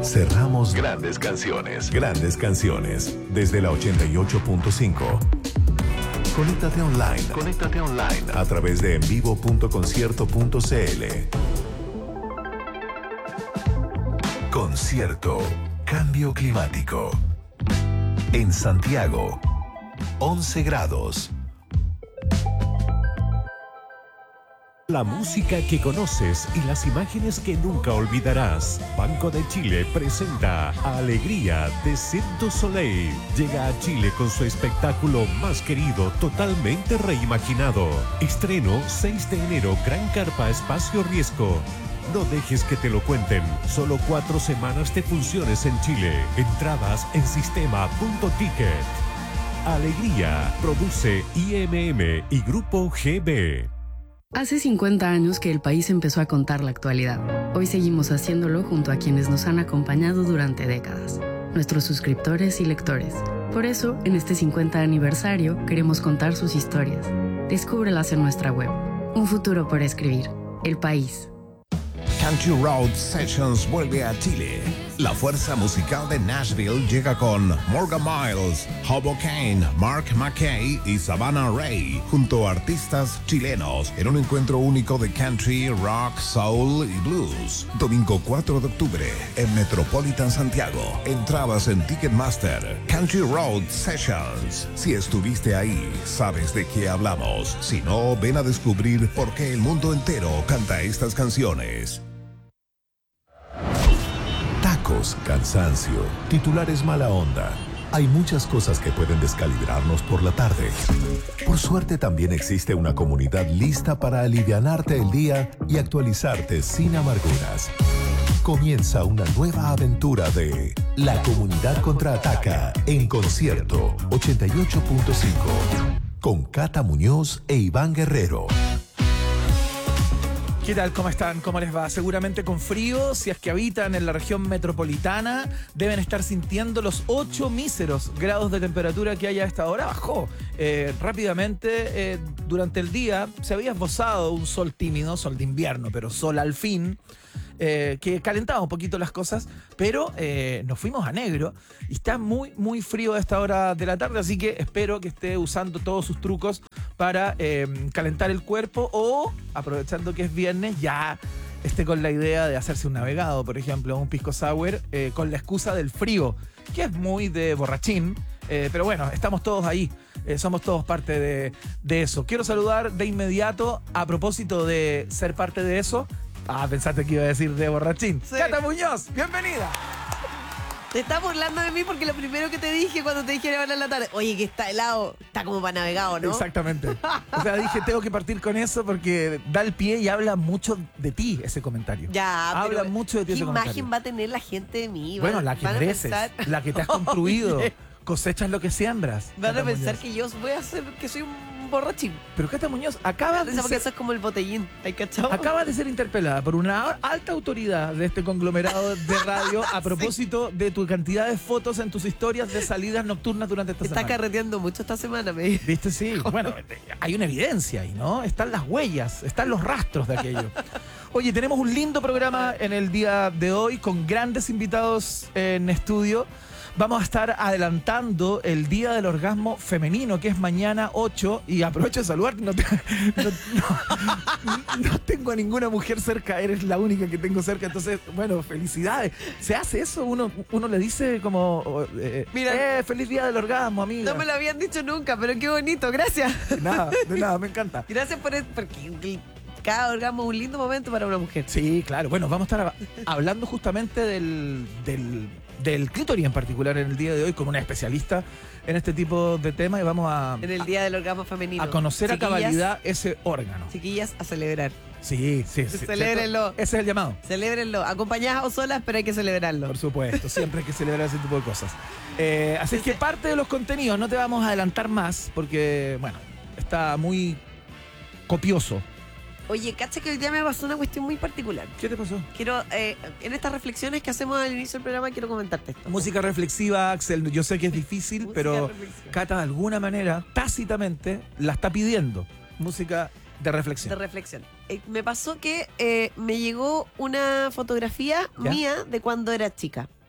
Cerramos grandes canciones. Grandes canciones. Desde la 88.5. Conéctate online. Conéctate online. A través de envivo.concierto.cl. Concierto. Cambio climático. En Santiago. 11 grados. La música que conoces y las imágenes que nunca olvidarás. Banco de Chile presenta Alegría de Cirque du Soleil. Llega a Chile con su espectáculo más querido, totalmente reimaginado. Estreno 6 de enero, Gran Carpa Espacio Riesgo. No dejes que te lo cuenten. Solo 4 semanas de funciones en Chile. Entradas en sistema.ticket. Alegría. Produce IMM y Grupo GB. Hace 50 años que el país empezó a contar la actualidad. Hoy seguimos haciéndolo junto a quienes nos han acompañado durante décadas, nuestros suscriptores y lectores. Por eso, en este 50 aniversario, queremos contar sus historias. Descúbrelas en nuestra web. Un futuro por escribir. El país. Country Road Sessions vuelve a Chile. La fuerza musical de Nashville llega con Morgan Miles, Hobo Kane, Mark McKay y Savannah Ray, junto a artistas chilenos, en un encuentro único de country, rock, soul y blues. Domingo 4 de octubre, en Metropolitan Santiago. Entradas en Ticketmaster. Country Road Sessions. Si estuviste ahí, sabes de qué hablamos. Si no, ven a descubrir por qué el mundo entero canta estas canciones. Tacos, cansancio, titulares mala onda. Hay muchas cosas que pueden descalibrarnos por la tarde. Por suerte también existe una comunidad lista para alivianarte el día y actualizarte sin amarguras. Comienza una nueva aventura de La Comunidad Contraataca en Concierto 88.5 con Cata Muñoz e Iván Guerrero. ¿Qué tal? ¿Cómo están? ¿Cómo les va? Seguramente con frío, si es que habitan en la región metropolitana, deben estar sintiendo los 8 míseros grados de temperatura que hay a esta hora. Bajó rápidamente durante el día. Se había esbozado un sol tímido, sol de invierno, pero sol al fin, que calentaba un poquito las cosas, pero nos fuimos a negro y está muy, muy frío a esta hora de la tarde, así que espero que esté usando todos sus trucos para calentar el cuerpo o, aprovechando que es viernes, ya esté con la idea de hacerse un navegado, por ejemplo, un pisco sour, con la excusa del frío, que es muy de borrachín, pero bueno, estamos todos ahí. Somos todos parte de eso. Quiero saludar de inmediato, a propósito de ser parte de eso. Pensaste que iba a decir de borrachín. Sí. Cata Muñoz, bienvenida. Te estás burlando de mí porque lo primero que te dije cuando te dije hablar en la tarde, oye, que está helado, está como para navegado, ¿no? Exactamente. O sea, dije, tengo que partir con eso porque da el pie y habla mucho de ti ese comentario. Ya, habla mucho de ti ese comentario. ¿Qué imagen va a tener la gente de mí? Bueno, la que mereces, la que te has construido. Cosechas lo que siembras. Van a pensar que yo voy a hacer, que soy un borrachín. Pero Cata Muñoz, acaba de porque eso es como el botellín, ¿hay cachado? Acaba de ser interpelada por una alta autoridad de este conglomerado de radio a propósito de tu cantidad de fotos en tus historias de salidas nocturnas durante esta semana. Está carreteando mucho esta semana, me dice. ¿Viste? Sí. Bueno, hay una evidencia ahí, ¿no? Están las huellas, están los rastros de aquello. Oye, tenemos un lindo programa en el día de hoy con grandes invitados en estudio. Vamos a estar adelantando el Día del Orgasmo Femenino, que es mañana 8, y aprovecho de saludarte. No tengo a ninguna mujer cerca, eres la única que tengo cerca, entonces, bueno, felicidades. ¿Se hace eso? Uno le dice como, mira, feliz Día del Orgasmo, amiga. No me lo habían dicho nunca, pero qué bonito, gracias. De nada, me encanta. Gracias porque cada orgasmo es un lindo momento para una mujer. Sí, claro. Bueno, vamos a estar hablando justamente del clítoris en particular en el día de hoy con una especialista en este tipo de temas y vamos a... En el Día del Orgasmo Femenino. A conocer a cabalidad ese órgano. Chiquillas, a celebrar. Sí. Celébrenlo. Ese es el llamado. Celébrenlo. Acompañadas o solas, pero hay que celebrarlo. Por supuesto, siempre hay que celebrar ese tipo de cosas. Así es que parte de los contenidos, no te vamos a adelantar más porque, bueno, está muy copioso. Oye, cacha que hoy día me pasó una cuestión muy particular. ¿Qué te pasó? Quiero, en estas reflexiones que hacemos al inicio del programa, quiero comentarte esto. Música reflexiva, Axel, yo sé que es difícil, pero Cata de alguna manera, tácitamente, la está pidiendo. Música de reflexión. De reflexión. Me pasó que me llegó una fotografía mía de cuando era chica.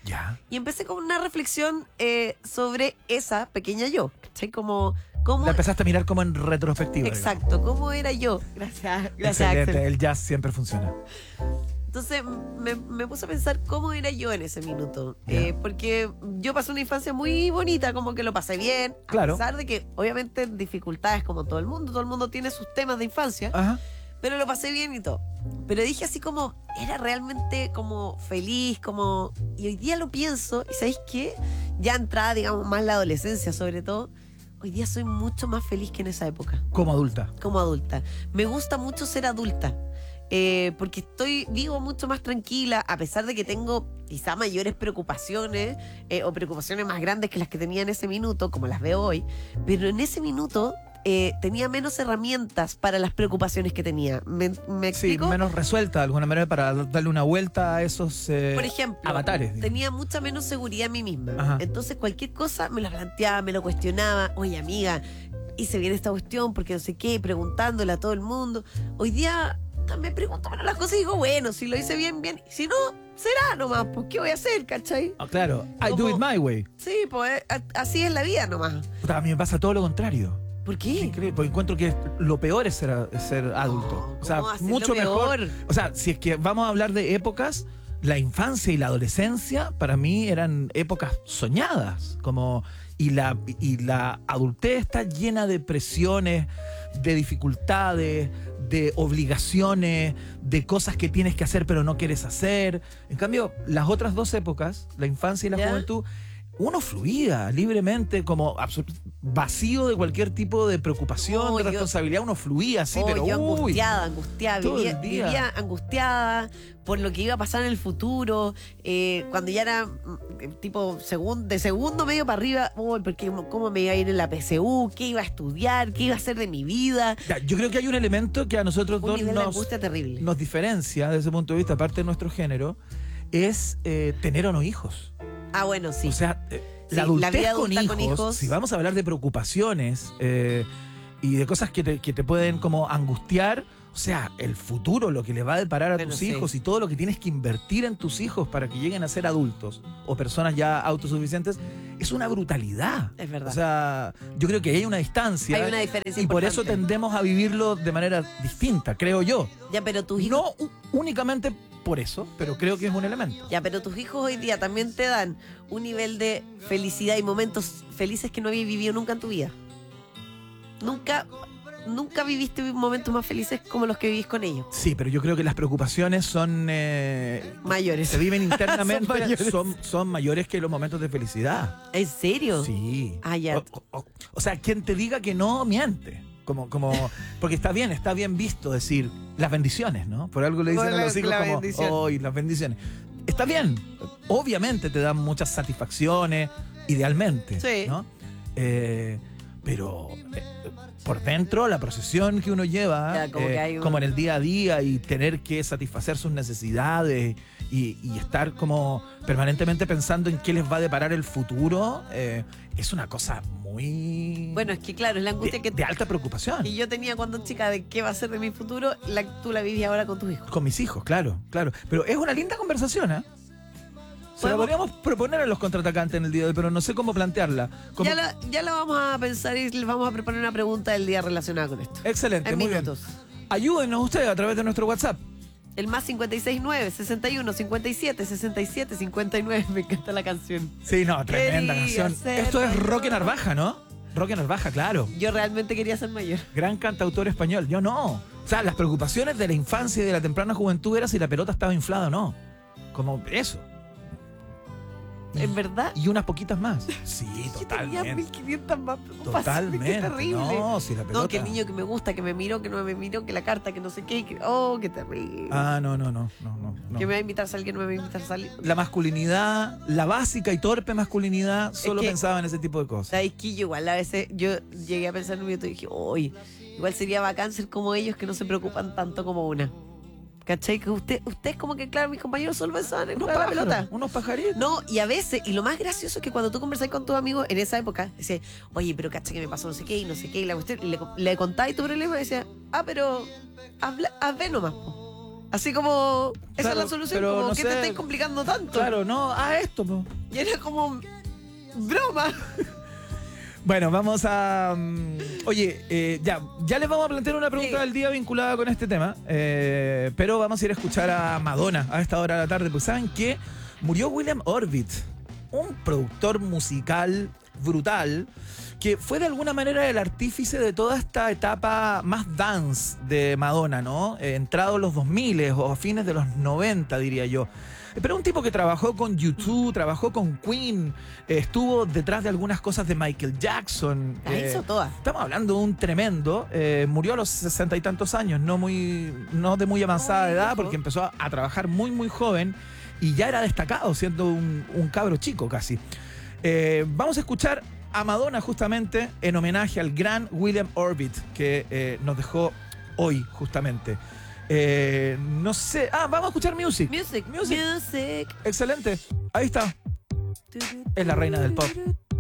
Ya. Y empecé con una reflexión sobre esa pequeña yo. ¿Cachai? Como... ¿Cómo? La empezaste a mirar como en retrospectiva. Exacto, ¿cómo era yo? Gracias, Excelente, Axel. el jazz siempre funciona. Entonces me puse a pensar cómo era yo en ese minuto. Ya. Porque yo pasé una infancia muy bonita, como que lo pasé bien. Claro. A pesar de que, obviamente, dificultades como todo el mundo tiene sus temas de infancia. Ajá. Pero lo pasé bien y todo. Pero dije así como, era realmente como feliz, como... Y hoy día lo pienso, y ¿sabéis qué? Ya entrada, digamos, más la adolescencia sobre todo. Hoy día soy mucho más feliz que en esa época, Como adulta. como adulta. Me gusta mucho ser adulta. Porque vivo mucho más tranquila, a pesar de que tengo quizá mayores preocupaciones o preocupaciones más grandes que las que tenía en ese minuto, como las veo hoy. Pero en ese minuto tenía menos herramientas para las preocupaciones que tenía. ¿Me Sí, explico? menos resuelta de alguna manera para darle una vuelta a esos Por ejemplo, avatares. digamos. tenía mucha menos seguridad en mí misma. Ajá. Entonces cualquier cosa me la planteaba, me lo cuestionaba. Oye, amiga, hice bien esta cuestión porque no sé qué, preguntándole a todo el mundo. Hoy día me pregunto menos las cosas y digo, bueno, si lo hice bien, bien. Si no, será nomás. Pues, ¿qué voy a hacer, cachai? Ah, claro, I do Como- it my way. Sí, pues así es la vida nomás. Puta, a mí me pasa todo lo contrario. ¿Por Es qué? increíble, porque encuentro que lo peor es ser adulto. O sea, ¿cómo va a ser mucho lo mejor. peor? O sea, si es que vamos a hablar de épocas, la infancia y la adolescencia para mí eran épocas soñadas. Y la adultez está llena de presiones, de dificultades, de obligaciones, de cosas que tienes que hacer pero no quieres hacer. En cambio, las otras dos épocas, la infancia y la ¿Ya? juventud, uno fluía libremente, como vacío de cualquier tipo de preocupación, Oh, de yo- responsabilidad, uno fluía así, pero yo uy, angustiada, todo vivía, el día. vivía angustiada por lo que iba a pasar en el futuro, cuando ya era tipo de segundo medio para arriba, porque cómo me iba a ir en la PSU, qué iba a estudiar, qué iba a hacer de mi vida, Ya, yo creo que hay un elemento que a nosotros un dos nivel de nos, angustia terrible. nos diferencia desde ese punto de vista, aparte de nuestro género, es tener o no hijos. Ah, bueno, sí. O sea, Sí, la la adultez vida con, adulta hijos, con hijos. si vamos a hablar de preocupaciones y de cosas que te pueden como angustiar, o sea, el futuro, lo que le va a deparar a Bueno, tus sí. hijos y todo lo que tienes que invertir en tus hijos para que lleguen a ser adultos o personas ya autosuficientes, es una brutalidad. Es verdad. O sea, yo creo que hay una distancia. Hay una diferencia y por eso importante. tendemos a vivirlo de manera distinta, creo yo. Ya, pero tus hijos, No únicamente por eso, pero creo que es un elemento. ya, pero tus hijos hoy día también te dan un nivel de felicidad y momentos felices que no habías vivido nunca en tu vida. Nunca viviste momentos más felices como los que vivís con ellos. Sí, pero yo creo que las preocupaciones son Mayores. se viven internamente, Son mayores. son mayores que los momentos de felicidad. ¿En serio? Sí. Ah, ya. O sea, quien te diga que no, miente. Porque está bien visto decir las bendiciones, ¿no? Por algo le dicen Con a los hijos la como, bendición. hoy las bendiciones. Está bien. Obviamente te dan muchas satisfacciones, idealmente, Sí. ¿no? Pero por dentro, la procesión que uno lleva, Ya, como que hay un- como en el día a día y tener que satisfacer sus necesidades y estar como permanentemente pensando en qué les va a deparar el futuro, es una cosa muy... Bueno, es que claro, es la angustia de alta preocupación. que yo tenía cuando chica de qué va a ser de mi futuro, tú la vives ahora con tus hijos. Con mis hijos, claro. Pero es una linda conversación, ¿eh? Se la Podemos- podríamos proponer a los contraatacantes en el día de hoy, pero no sé cómo plantearla. ¿Cómo? Ya la vamos a pensar y les vamos a proponer una pregunta del día relacionada con esto. Excelente, En muy minutos. bien. Ayúdenos ustedes a través de nuestro WhatsApp. El más 569 61 57 67 59. Me encanta la canción. Sí, no, tremenda Quería canción. ser Esto es mayor. Roque Narvaja, ¿no? Roque Narvaja, claro. Yo realmente quería ser mayor. Gran cantautor español. Yo no. O sea, las preocupaciones de la infancia y de la temprana juventud era si la pelota estaba inflada o no. Como eso. ¿En verdad? Y unas poquitas más. Sí, Yo tenía totalmente. 1500 más preocupaciones. Totalmente. Qué terrible. No, si la pelota. No, que el niño que me gusta, que me miró, que no me miró, que la carta, que no sé qué. Oh, qué terrible. Ah, no. Que me va a invitar a salir, que no me va a invitar a salir. La masculinidad, la básica y torpe masculinidad, solo que- pensaba en ese tipo de cosas. ¿Sabes qué? Yo igual a veces yo llegué a pensar en un minuto y dije, uy, igual sería bacán ser como ellos que no se preocupan tanto como una. ¿Cachai? Que ustedes como que, claro, mis compañeros solo pensaban en Unos jugar a la pájaros, pelota. unos pajaritos. No, y a veces, y lo más gracioso es que cuando tú conversás con tus amigos en esa época, decías, oye, pero cacha que me pasó no sé qué y no sé qué, y la cuestión, y le contáis tu problema y decías, pero haz ve nomás, po. Así como, esa Claro, es la solución, pero como no que sé. te estáis complicando tanto. Claro, no, esto, po. Y era como, broma. Bueno, vamos a... oye, ya les vamos a plantear una pregunta Sí. del día vinculada con este tema, pero vamos a ir a escuchar a Madonna a esta hora de la tarde, pues ¿saben qué? Murió William Orbit, un productor musical brutal, que fue de alguna manera el artífice de toda esta etapa más dance de Madonna, ¿no? Entrado en los 2000 o a fines de los 90, diría yo. Pero un tipo que trabajó con U2, trabajó con Queen, estuvo detrás de algunas cosas de Michael Jackson. La hizo toda. Estamos hablando de un tremendo. Murió a los 60 y tantos años, no de muy avanzada Muy edad, viejo. porque empezó a trabajar muy, muy joven y ya era destacado, siendo un cabro chico casi. Vamos a escuchar a Madonna justamente en homenaje al gran William Orbit, que nos dejó hoy justamente. No sé. Vamos a escuchar Music. Music. Excelente. Ahí está. Es la reina del pop.